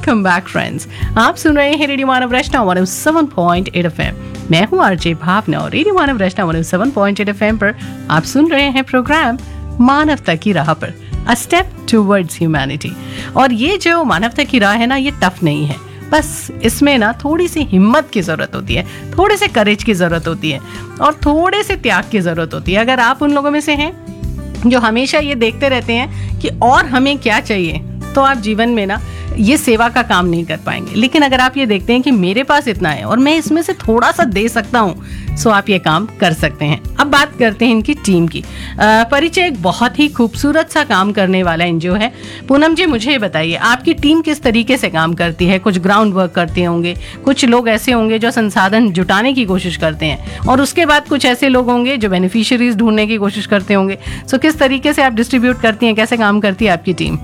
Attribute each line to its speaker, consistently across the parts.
Speaker 1: Welcome back friends. आप सुन रहे हैं रेडियो मानव रचना 107.8 FM। मैं हूं आरजे भावना और रेडियो मानव रचना 107.8 FM पर आप सुन रहे हैं प्रोग्राम मानवता की राह पर, अ स्टेप टुवर्ड्स ह्यूमैनिटी। और ये जो मानवता की राह है ना, ये टफ नहीं है, बस इसमें ना थोड़ी सी हिम्मत की ज़रूरत होती है, थोड़े से करेज की ज़रूरत होती है और थोड़े से त्याग की ज़रूरत होती है। अगर आप उन लोगों में से हैं जो हमेशा ये देखते रहते हैं कि और हमें क्या चाहिए, तो आप जीवन में ना ये सेवा का काम नहीं कर पाएंगे। लेकिन अगर आप ये देखते हैं कि मेरे पास इतना है और मैं इसमें से थोड़ा सा दे सकता हूँ, सो आप ये काम कर सकते हैं। अब बात करते हैं इनकी टीम की। परिचय एक बहुत ही खूबसूरत सा काम करने वाला एनजीओ है। पूनम जी, मुझे बताइए आपकी टीम किस तरीके से काम करती है? कुछ ग्राउंड वर्क करते होंगे, कुछ लोग ऐसे होंगे जो संसाधन जुटाने की कोशिश करते हैं, और उसके बाद कुछ ऐसे लोग होंगे जो बेनिफिशियरीज ढूंढने की कोशिश करते होंगे। सो किस तरीके से आप डिस्ट्रीब्यूट करती हैं, कैसे काम करती है आपकी टीम?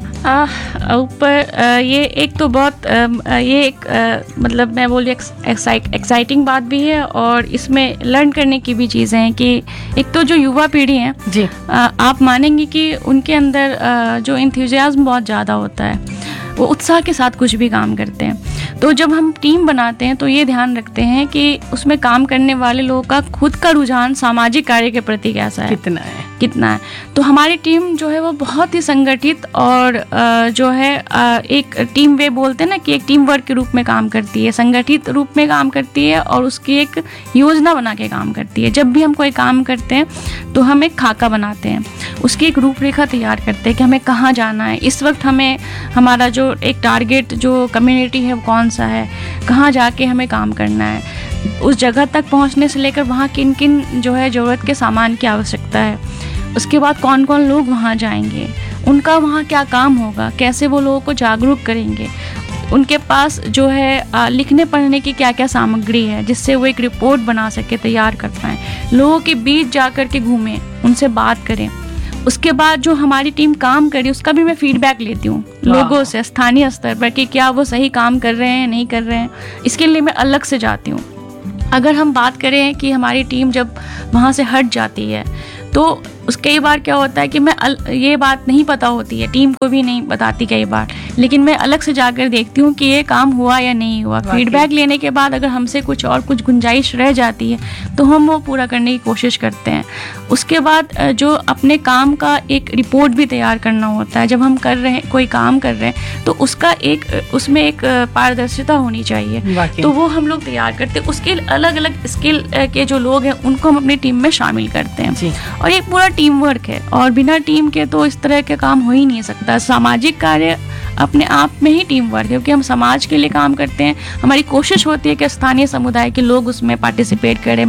Speaker 2: ऊपर ये एक तो बहुत ये एक मतलब मैं बोलूँ एक्साइटिंग बात भी है, और इसमें लर्न करने की भी चीज़ें हैं कि एक तो जो युवा पीढ़ी है
Speaker 1: जी,
Speaker 2: आप मानेंगे कि उनके अंदर जो इंथुजियाज्म बहुत ज़्यादा होता है, वो उत्साह के साथ कुछ भी काम करते हैं। तो जब हम टीम बनाते हैं तो ये ध्यान रखते हैं कि उसमें काम करने वाले लोगों का खुद का रुझान सामाजिक कार्य के प्रति कैसा है, कितना है। तो हमारी टीम जो है वो बहुत ही संगठित और जो है एक टीम वे बोलते हैं ना कि एक टीम वर्क के रूप में काम करती है, संगठित रूप में काम करती है और उसकी एक योजना बना के काम करती है। जब भी हम कोई काम करते हैं तो हम एक खाका बनाते हैं, उसकी एक रूपरेखा तैयार करते हैं कि हमें कहाँ जाना है, इस वक्त हमें हमारा जो एक टारगेट जो कम्युनिटी है वो कौन सा है, कहाँ जाके हमें काम करना है, उस जगह तक पहुँचने से लेकर वहाँ किन किन जो है ज़रूरत के सामान की आवश्यकता है, उसके बाद कौन कौन लोग वहाँ जाएंगे, उनका वहाँ क्या काम होगा, कैसे वो लोगों को जागरूक करेंगे, उनके पास जो है लिखने पढ़ने की क्या क्या सामग्री है जिससे वो एक रिपोर्ट बना सके, तैयार कर पाएँ, लोगों के बीच जा कर के घूमें, उनसे बात करें। उसके बाद जो हमारी टीम काम करी उसका भी मैं फीडबैक लेती हूँ लोगों से स्थानीय स्तर पर कि क्या वो सही काम कर रहे हैं, नहीं कर रहे हैं। इसके लिए मैं अलग से जाती हूँ। अगर हम बात करें कि हमारी टीम जब वहाँ से हट जाती है तो कई बार क्या होता है कि मैं ये बात नहीं पता होती है, टीम को भी नहीं बताती कई बार, लेकिन मैं अलग से जाकर देखती हूँ कि ये काम हुआ या नहीं हुआ। फीडबैक लेने के बाद अगर हमसे कुछ गुंजाइश रह जाती है तो हम वो पूरा करने की कोशिश करते हैं। उसके बाद जो अपने काम का एक रिपोर्ट भी तैयार करना होता है। जब हम कर रहे हैं, कोई काम कर रहे हैं, तो उसका उसमें एक पारदर्शिता होनी चाहिए, तो वो हम लोग तैयार करते हैं। उसके अलग अलग स्किल के जो लोग हैं उनको हम अपनी टीम में शामिल करते हैं, और एक पूरा टीम वर्क है। और बिना टीम के तो इस तरह के काम हो ही नहीं सकता। सामाजिक कार्य अपने आप में ही टीम वर्क है, क्योंकि हम समाज के लिए काम करते हैं। हमारी कोशिश होती है कि स्थानीय समुदाय के लोग उसमें पार्टिसिपेट करें,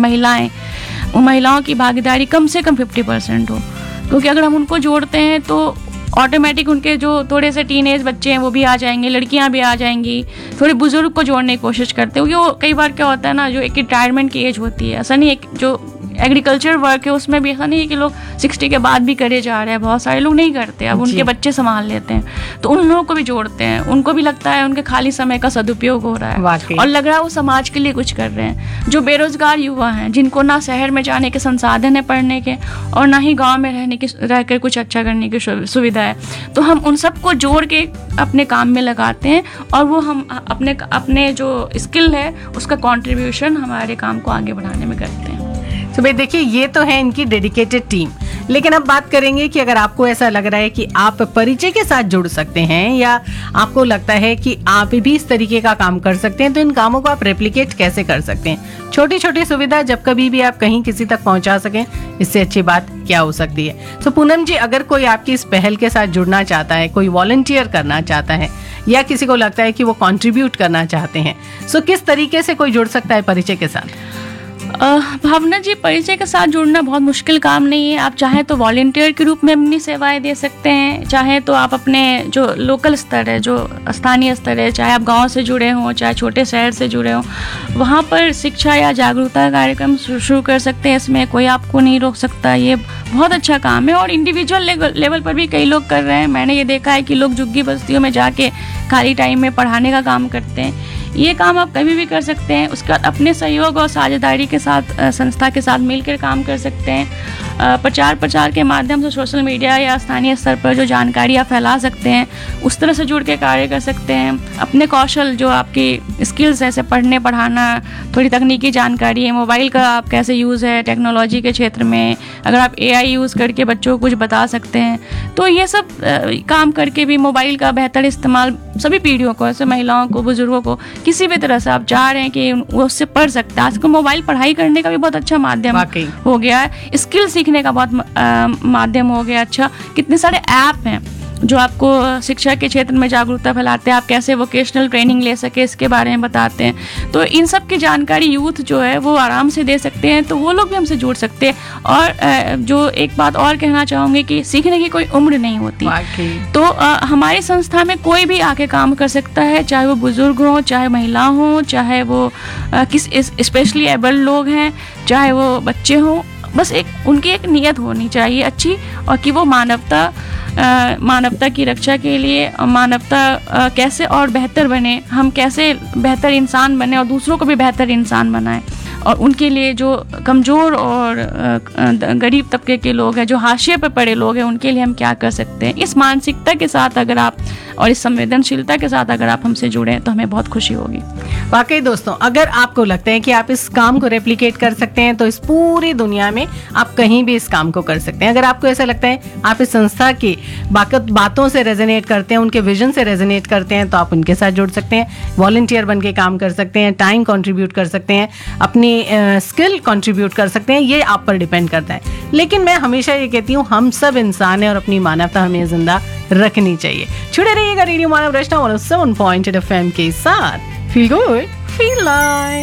Speaker 2: महिलाओं की भागीदारी कम से कम 50% हो, क्योंकि अगर हम उनको जोड़ते हैं तो ऑटोमेटिक उनके जो थोड़े से टीनेज बच्चे हैं वो भी आ जाएंगे, लड़कियां भी आ जाएंगी। थोड़े बुजुर्ग को जोड़ने की कोशिश करते हैं, क्योंकि वो कई बार क्या होता है ना, जो एक रिटायरमेंट की एज होती है, ऐसा नहीं एक जो एग्रीकल्चर वर्क है उसमें भी ऐसा नहीं है कि लोग 60 के बाद भी करे जा रहे हैं। बहुत सारे लोग नहीं करते, अब उनके बच्चे संभाल लेते हैं, तो उन लोगों को भी जोड़ते हैं। उनको भी लगता है उनके खाली समय का सदुपयोग हो रहा है और लग रहा है वो समाज के लिए कुछ कर रहे हैं। जो बेरोजगार युवा हैं, जिनको ना शहर में जाने के संसाधन है पढ़ने के और ना ही गाँव में रहकर कुछ अच्छा करने की सुविधा है, तो हम उन सबको जोड़ के अपने काम में लगाते हैं, और वो हम अपने जो स्किल है उसका कॉन्ट्रीब्यूशन हमारे काम को आगे बढ़ाने में करते हैं।
Speaker 1: तो भाई देखिए, ये तो है इनकी डेडिकेटेड टीम। लेकिन अब बात करेंगे कि अगर आपको ऐसा लग रहा है कि आप परिचय के साथ जुड़ सकते हैं, या आपको लगता है कि आप भी इस तरीके का काम कर सकते हैं, तो इन कामों को आप रेप्लिकेट कैसे कर सकते हैं? छोटी छोटी सुविधा जब कभी भी आप कहीं किसी तक पहुंचा सकें, इससे अच्छी बात क्या हो सकती है? तो पूनम जी, अगर कोई आपकी इस पहल के साथ जुड़ना चाहता है, कोई वॉलंटियर करना चाहता है, या किसी को लगता है कि वो कंट्रीब्यूट करना चाहते हैं, सो किस तरीके से कोई जुड़ सकता है परिचय के साथ?
Speaker 2: भावना जी, परिचय के साथ जुड़ना बहुत मुश्किल काम नहीं है। आप चाहे तो वॉलंटियर के रूप में अपनी सेवाएं दे सकते हैं, चाहे तो आप अपने जो लोकल स्तर है, जो स्थानीय स्तर है, चाहे आप गांव से जुड़े हों, चाहे छोटे शहर से जुड़े हों, वहाँ पर शिक्षा या जागरूकता कार्यक्रम शुरू कर सकते हैं। इसमें कोई आपको नहीं रोक सकता। ये बहुत अच्छा काम है और इंडिविजुअल लेवल पर भी कई लोग कर रहे हैं। मैंने ये देखा है कि लोग झुग्गी बस्तियों में जाके खाली टाइम में पढ़ाने का काम करते हैं। ये काम आप कभी भी कर सकते हैं। उसके बाद अपने सहयोग और साझेदारी के साथ संस्था के साथ मिलकर काम कर सकते हैं। प्रचार प्रसार के माध्यम से सोशल मीडिया या स्थानीय स्तर पर जो जानकारी आप फैला सकते हैं, उस तरह से जुड़ के कार्य कर सकते हैं। अपने कौशल जो आपकी स्किल्स है, जैसे पढ़ने पढ़ाना, थोड़ी तकनीकी जानकारी है, मोबाइल का आप कैसे यूज़ है टेक्नोलॉजी के क्षेत्र में, अगर आप AI यूज़ करके बच्चों को कुछ बता सकते हैं, तो ये सब काम करके भी मोबाइल का बेहतर इस्तेमाल सभी पीढ़ियों को, ऐसे महिलाओं को, बुजुर्गों को, किसी भी तरह से आप चाह रहे हैं कि वो उससे पढ़ सकते हैं। आजकल मोबाइल पढ़ाई करने का भी बहुत अच्छा माध्यम हो गया है, स्किल सीखने का बहुत माध्यम हो गया। अच्छा, कितने सारे ऐप हैं जो आपको शिक्षा के क्षेत्र में जागरूकता फैलाते हैं, आप कैसे वोकेशनल ट्रेनिंग ले सके इसके बारे में बताते हैं। तो इन सब की जानकारी यूथ जो है वो आराम से दे सकते हैं, तो वो लोग भी हमसे जुड़ सकते हैं। और जो एक बात और कहना चाहूँगी कि सीखने की कोई उम्र नहीं होती, तो हमारी संस्था में कोई भी आके काम कर सकता है, चाहे वो बुजुर्ग हों, चाहे महिला हों, चाहे वो किस स्पेशली एबल्ड लोग हैं, चाहे वो बच्चे हों। बस उनकी एक नियत होनी चाहिए अच्छी, और कि वो मानवता की रक्षा के लिए, मानवता कैसे और बेहतर बने, हम कैसे बेहतर इंसान बने और दूसरों को भी बेहतर इंसान बनाएं, और उनके लिए जो कमज़ोर और गरीब तबके के लोग हैं, जो हाशिए पर पड़े लोग हैं, उनके लिए हम क्या कर सकते हैं। इस मानसिकता के साथ अगर आप और इस संवेदनशीलता के साथ अगर आप हमसे जुड़ें तो हमें बहुत खुशी होगी।
Speaker 1: वाकई दोस्तों, अगर आपको लगता है कि आप इस काम को रेप्लिकेट कर सकते हैं तो इस पूरी दुनिया में आप कहीं भी इस काम को कर सकते हैं। अगर आपको ऐसा लगता है आप इस संस्था की बातों से रेजोनेट करते हैं, उनके विजन से रेजोनेट करते हैं, तो आप उनके साथ जुड़ सकते हैं, वॉलंटियर बन के काम कर सकते हैं, टाइम कंट्रीब्यूट कर सकते हैं, अपनी स्किल कंट्रीब्यूट कर सकते हैं। ये आप पर डिपेंड करता है। लेकिन मैं हमेशा ये कहती हूँ, हम सब इंसान हैं और अपनी मानवता हमें जिंदा रखनी चाहिए। जुड़े रहिएगा रेडियो मानव रचना 107.8 FM के साथ। Feel good, feel like.